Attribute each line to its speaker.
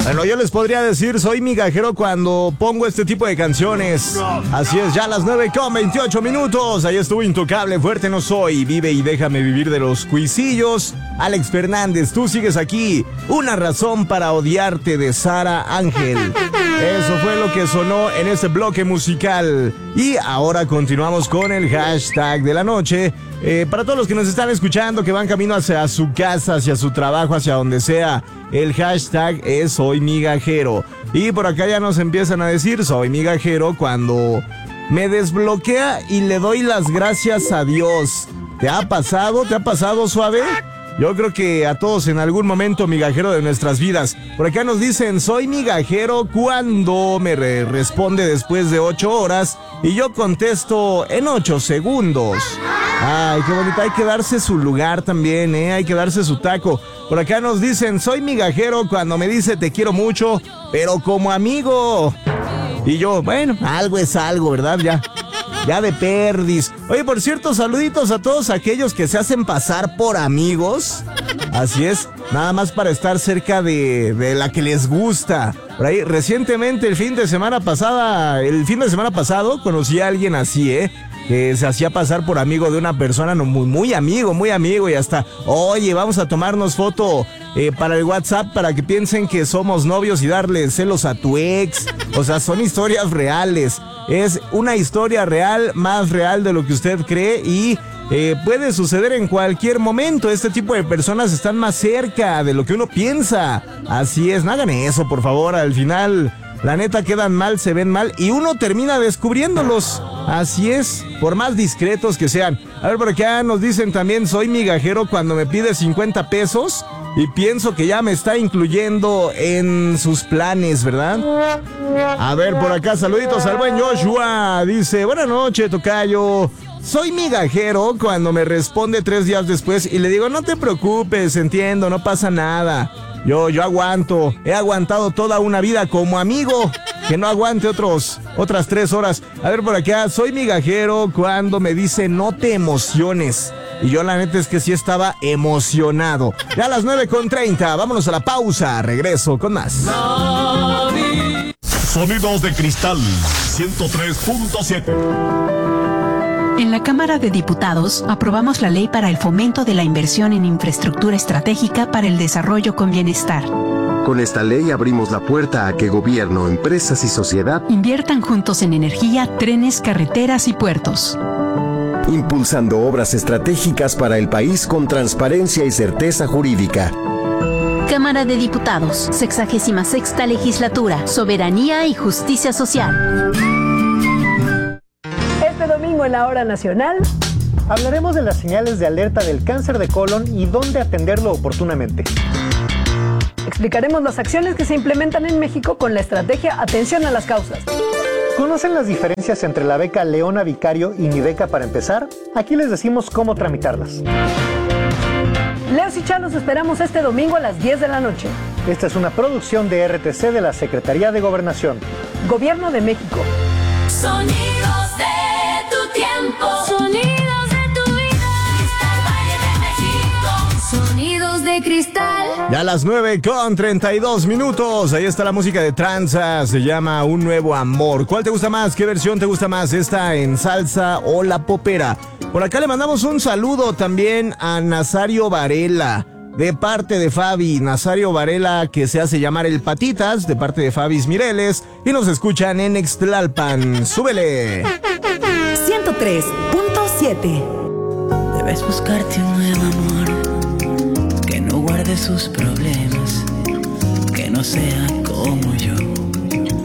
Speaker 1: Bueno, yo les podría decir, soy migajero cuando pongo este tipo de canciones. Así es, ya a las 9:28. Ahí estuvo Intocable, Fuerte No Soy, Vive y Déjame Vivir de los Cuisillos. Alex Fernández, tú sigues aquí. Una razón para odiarte de Sara Ángel. Eso fue lo que sonó en este bloque musical. Y ahora continuamos con el hashtag de la noche. Para todos los que nos están escuchando, que van camino hacia su casa, hacia su trabajo, hacia donde sea, el hashtag es Soy Migajero. Y por acá ya nos empiezan a decir, soy migajero cuando me desbloquea y le doy las gracias a Dios. ¿Te ha pasado? ¿Te ha pasado, Suave? Yo creo que a todos en algún momento migajero de nuestras vidas. Por acá nos dicen, soy migajero cuando me responde después de 8 horas y yo contesto en 8 segundos. Ay, qué bonito, hay que darse su lugar también, hay que darse su taco. Por acá nos dicen, soy migajero cuando me dice te quiero mucho, pero como amigo. Y yo, bueno, algo es algo, ¿verdad? Ya de perdis. Oye, por cierto, saluditos a todos aquellos que se hacen pasar por amigos. Así es, nada más para estar cerca de la que les gusta. Por ahí, recientemente, el fin de semana pasado, conocí a alguien así, que se hacía pasar por amigo de una persona muy amigo, y hasta, oye, vamos a tomarnos foto para el WhatsApp para que piensen que somos novios y darle celos a tu ex. O sea, son historias reales. Es una historia real, más real de lo que usted cree y puede suceder en cualquier momento. Este tipo de personas están más cerca de lo que uno piensa. Así es, no hagan eso, por favor. Al final, la neta, quedan mal, se ven mal y uno termina descubriéndolos. Así es, por más discretos que sean. A ver, por acá nos dicen también, soy migajero cuando me pide 50 pesos y pienso que ya me está incluyendo en sus planes, ¿verdad? A ver, por acá, saluditos al buen Joshua. Dice, buenas noches, tocayo. Soy migajero cuando me responde 3 días después y le digo, no te preocupes, entiendo, no pasa nada. Yo aguanto, he aguantado toda una vida como amigo, que no aguante otras 3 horas. A ver, por acá, soy migajero cuando me dice no te emociones. Y yo la neta es que sí estaba emocionado. Ya a las 9:30, vámonos a la pausa, regreso con más.
Speaker 2: Sonidos de Cristal 103.7.
Speaker 3: En la Cámara de Diputados aprobamos la ley para el fomento de la inversión en infraestructura estratégica para el desarrollo con bienestar.
Speaker 4: Con esta ley abrimos la puerta a que gobierno, empresas y sociedad
Speaker 3: inviertan juntos en energía, trenes, carreteras y puertos.
Speaker 4: Impulsando obras estratégicas para el país con transparencia y certeza jurídica.
Speaker 5: Cámara de Diputados, 66ª Legislatura, Soberanía y Justicia Social.
Speaker 6: Este domingo en la Hora Nacional hablaremos de las señales de alerta del cáncer de colon y dónde atenderlo oportunamente. Explicaremos las acciones que se implementan en México con la estrategia Atención a las Causas. ¿Conocen las diferencias entre la beca Leona Vicario y Mi Beca para empezar? Aquí les decimos cómo tramitarlas. Leos y Chá los esperamos este domingo a las 10 de la noche. Esta es una producción de RTC de la Secretaría de Gobernación. Gobierno de México.
Speaker 7: Sonidos de tu tiempo. Sonidos de tu vida. Cristal Valle de México. Sonidos de cristal.
Speaker 1: Ya a las 9:32. Ahí está la música de Tranza. Se llama Un Nuevo Amor. ¿Cuál te gusta más? ¿Qué versión te gusta más? ¿Esta en salsa o la popera? Por acá le mandamos un saludo también a Nazario Varela, de parte de Fabi. Nazario Varela, que se hace llamar el Patitas, de parte de Fabis Mireles, y nos escuchan en Ixtlalpan. ¡Súbele!
Speaker 8: 103.7.
Speaker 9: Debes buscarte un nuevo amor que no guarde sus problemas, que no sea como yo.